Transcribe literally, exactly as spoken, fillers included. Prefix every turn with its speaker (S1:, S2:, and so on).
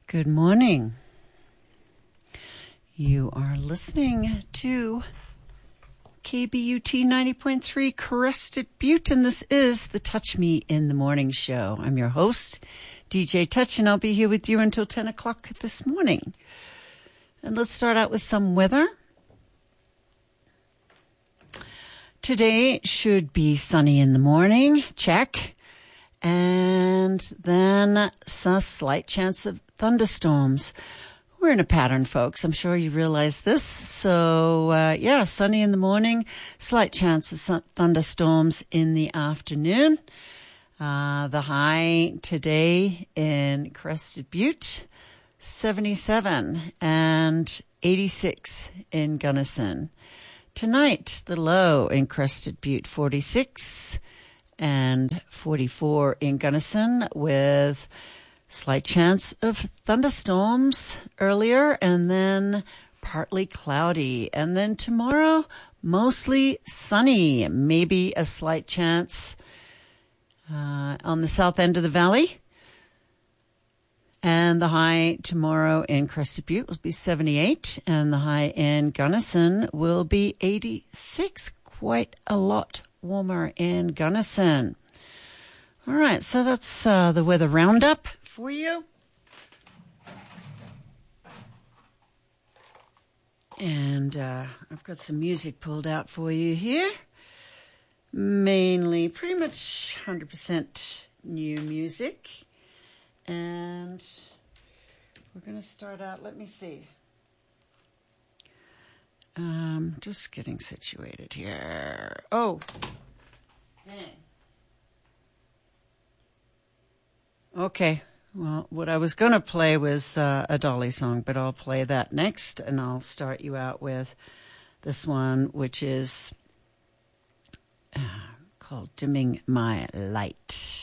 S1: Good morning. You are listening to K B U T ninety point three Crested Butte, and this is the Touch Me in the Morning show. I'm your host, D J Touch, and I'll be here with you until ten o'clock this morning. And let's start out with some weather. Today should be sunny in the morning, check. And then a slight chance of thunderstorms. We're in a pattern, folks. I'm sure you realize this. So, uh, yeah, sunny in the morning, slight chance of sun- thunderstorms in the afternoon. Uh, the high today in Crested Butte, seventy-seven, and eighty-six in Gunnison. Tonight, the low in Crested Butte, forty-six, and forty-four in Gunnison, with slight chance of thunderstorms earlier, and then partly cloudy. And then tomorrow, mostly sunny, maybe a slight chance uh, on the south end of the valley. And the high tomorrow in Crested Butte will be seventy-eight, and the high in Gunnison will be eighty-six, quite a lot warmer in Gunnison. All right, so that's uh, the weather roundup for you. And uh, I've got some music pulled out for you here. Mainly pretty much one hundred percent new music. And we're going to start out, let me see. Um, just getting situated here. Oh, dang. Okay. Well, what I was going to play was uh, a Dolly song, but I'll play that next, and I'll start you out with this one, which is uh, called Dimming My Light.